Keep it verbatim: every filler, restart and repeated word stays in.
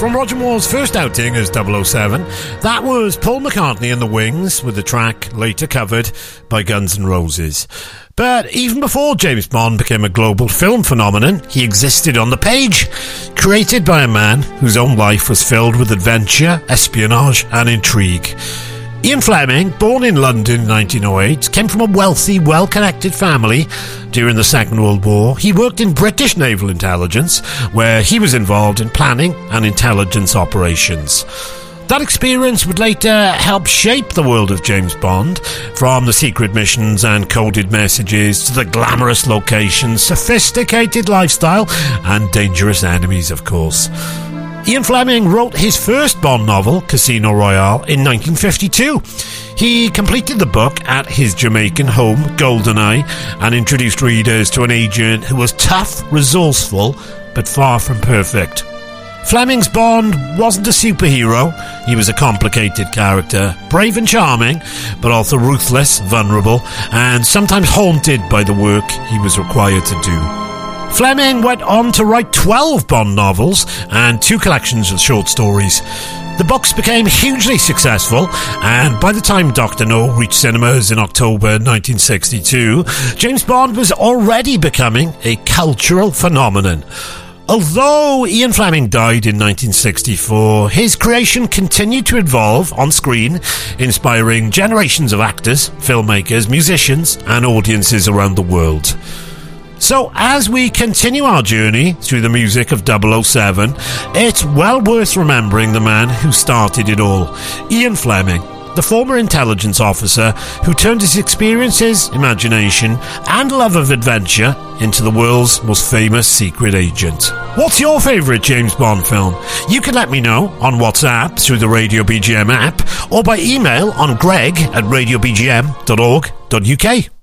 From Roger Moore's first outing as double oh seven, that was Paul McCartney and the Wings, with the track later covered by Guns N' Roses. But even before James Bond became a global film phenomenon, he existed on the page, created by a man whose own life was filled with adventure, espionage and intrigue. Ian Fleming, born in London in nineteen oh eight, came from a wealthy, well-connected family. During the Second World War, he worked in British naval intelligence, where he was involved in planning and intelligence operations. That experience would later help shape the world of James Bond, from the secret missions and coded messages to the glamorous locations, sophisticated lifestyle, and dangerous enemies, of course. Ian Fleming wrote his first Bond novel, Casino Royale, in nineteen fifty-two. He completed the book at his Jamaican home, GoldenEye, and introduced readers to an agent who was tough, resourceful, but far from perfect. Fleming's Bond wasn't a superhero. He was a complicated character, brave and charming, but also ruthless, vulnerable, and sometimes haunted by the work he was required to do. Fleming went on to write twelve Bond novels and two collections of short stories. The books became hugely successful, and by the time Doctor No reached cinemas in October nineteen sixty-two, James Bond was already becoming a cultural phenomenon. Although Ian Fleming died in nineteen sixty-four, his creation continued to evolve on screen, inspiring generations of actors, filmmakers, musicians, and audiences around the world. So, as we continue our journey through the music of double oh seven, it's well worth remembering the man who started it all, Ian Fleming, the former intelligence officer who turned his experiences, imagination, and love of adventure into the world's most famous secret agent. What's your favourite James Bond film? You can let me know on WhatsApp through the Radio B G M app, or by email on greg at radio b g m dot org dot u k.